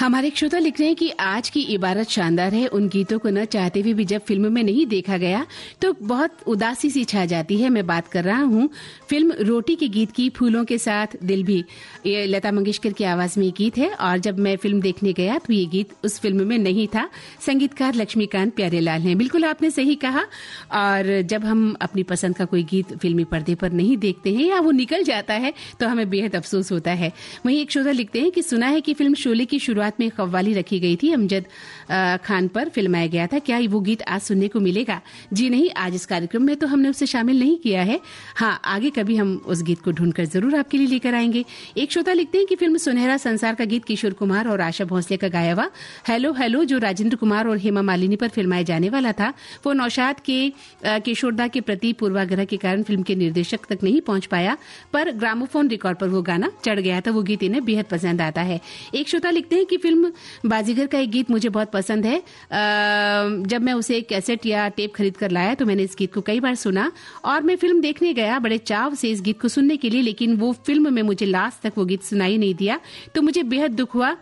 हमारे एक श्रोता लिख रहे हैं कि आज की इबारत शानदार है। उन गीतों को न चाहते हुए भी जब फिल्म में नहीं देखा गया तो बहुत उदासी सी छा जाती है। मैं बात कर रहा हूँ फिल्म रोटी के गीत की, फूलों के साथ दिल भी। ये लता मंगेशकर की आवाज में ये गीत है और जब मैं फिल्म देखने गया तो ये गीत उस फिल्म में नहीं था। संगीतकार लक्ष्मीकांत प्यारेलाल हैं। बिल्कुल आपने सही कहा। और जब हम अपनी पसंद का कोई गीत फिल्मी पर्दे पर नहीं देखते हैं या वो निकल जाता है तो हमें बेहद अफसोस होता है। वहीं एक श्रोता लिखते हैं कि सुना है कि फिल्म शोले की शुरुआत में कव्वाली रखी गई थी, अमजद खान पर फिल्माया गया था। क्या वो गीत आज सुनने को मिलेगा? जी नहीं, आज इस कार्यक्रम में तो हमने उसे शामिल नहीं किया है। हाँ, आगे कभी हम उस गीत को ढूंढकर जरूर आपके लिए लेकर आएंगे। एक श्रोता लिखते हैं कि फिल्म सुनहरा संसार का गीत किशोर कुमार और आशा भोसले का गाया हुआ हेलो हेलो जो राजेंद्र कुमार और हेमा मालिनी पर फिल्माया जाने वाला था, वो नौशाद के किशोरदा के प्रति पूर्वाग्रह के कारण फिल्म के निर्देशक तक नहीं पहुंच पाया, पर ग्रामोफोन रिकॉर्ड पर वो गाना चढ़ गया था। वो गीत इन्हें बेहद पसंद आता है। एक श्रोता लिखते हैं कि फिल्म बाजीगर का एक गीत मुझे बहुत पसंद है। जब मैं उसे कैसेट या टेप खरीद कर लाया तो मैंने इस गीत को कई बार सुना और मैं फिल्म देखने गया बड़े चाव से इस गीत को सुनने के लिए, लेकिन वो फिल्म में मुझे लास्ट तक वो गीत सुनाई नहीं दिया तो मुझे बेहद दुख हुआ।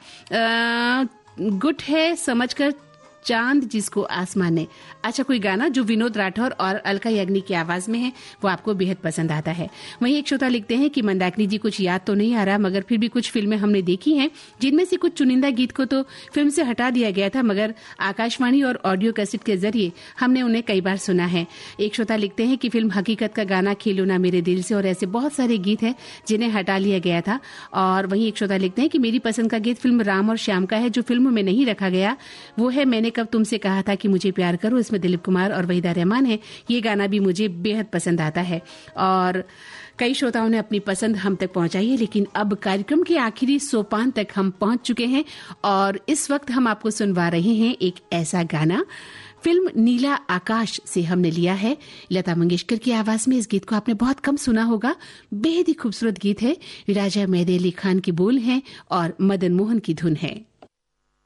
गुट है समझकर चांद जिसको आसमान ने। अच्छा, कोई गाना जो विनोद राठौर और अलका याग्निक की आवाज में है वो आपको बेहद पसंद आता है। वहीं एक श्रोता लिखते हैं कि मंदाकिनी जी कुछ याद तो नहीं आ रहा, मगर फिर भी कुछ फिल्में हमने देखी हैं जिनमें से कुछ चुनिंदा गीत को तो फिल्म से हटा दिया गया था, मगर आकाशवाणी और ऑडियो कैसेट के जरिए हमने उन्हें कई बार सुना है। एक श्रोता लिखते हैं कि फिल्म हकीकत का गाना खेलो ना मेरे दिल से और ऐसे बहुत सारे गीत हैं जिन्हें हटा लिया गया था। और वहीं एक श्रोता लिखते हैं कि मेरी पसंद का गीत फिल्म राम और श्याम का है जो फिल्म में नहीं रखा गया, वो है मैंने कब तुमसे कहा था कि मुझे प्यार करो। इसमें दिलीप कुमार और वहीदा रहमान है। ये गाना भी मुझे बेहद पसंद आता है और कई श्रोताओं ने अपनी पसंद हम तक पहुंचाई है। लेकिन अब कार्यक्रम के आखिरी सोपान तक हम पहुंच चुके हैं और इस वक्त हम आपको सुनवा रहे हैं एक ऐसा गाना, फिल्म नीला आकाश से हमने लिया है लता मंगेशकर की आवाज में। इस गीत को आपने बहुत कम सुना होगा, बेहद ही खूबसूरत गीत है। राजा मेहदी अली खान के बोल हैं और मदन मोहन की धुन है।